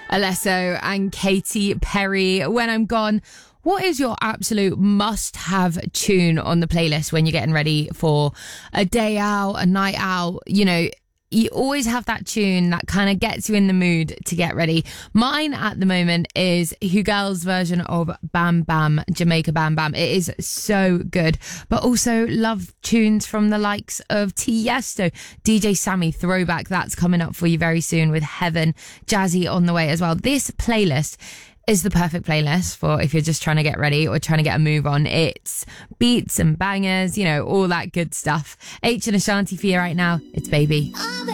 Alesso and Katy Perry, When I'm Gone. What is your absolute must-have tune on the playlist when you're getting ready for a day out, a night out? You know, you always have that tune that kind of gets you in the mood to get ready. Mine at the moment is Hugel's version of Bam Bam, Jamaica Bam Bam. It is so good. But also love tunes from the likes of Tiesto, DJ Sammy, Throwback. That's coming up for you very soon with Heaven, Jazzy on the way as well. This playlist is the perfect playlist for if you're just trying to get ready or trying to get a move on. It's beats and bangers, you know, all that good stuff. H and Ashanti for you right now. It's Baby. Oh,